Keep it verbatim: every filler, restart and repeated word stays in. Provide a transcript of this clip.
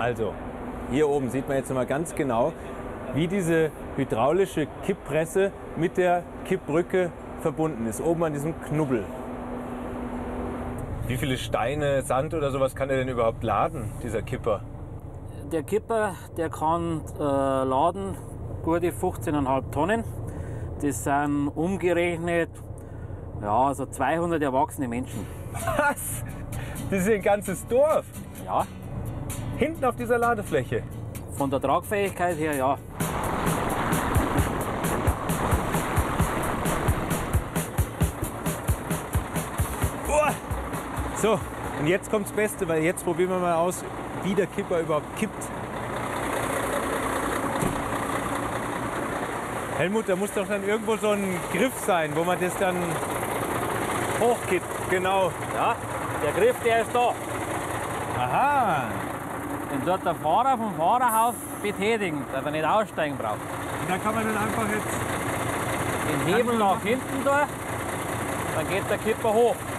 Also, hier oben sieht man jetzt noch mal ganz genau, wie diese hydraulische Kipppresse mit der Kippbrücke verbunden ist, oben an diesem Knubbel. Wie viele Steine, Sand oder sowas kann er denn überhaupt laden, dieser Kipper? Der Kipper, der kann äh, laden gute fünfzehn Komma fünf Tonnen. Das sind umgerechnet ja, so zweihundert erwachsene Menschen. Was? Das ist ein ganzes Dorf? Ja, Hinten auf dieser Ladefläche? von der Tragfähigkeit her ja. Oh. So, und jetzt kommt das Beste, weil jetzt probieren wir mal aus, wie der Kipper überhaupt kippt. Helmut, da muss doch dann irgendwo so ein Griff sein, wo man das dann hochkippt. Genau. Ja, der Griff, der ist da. Aha. Den dort der Fahrer vom Fahrerhaus betätigen, dass er nicht aussteigen braucht. Und da kann man dann einfach jetzt... Den Hebel nach hinten da, dann geht der Kipper hoch.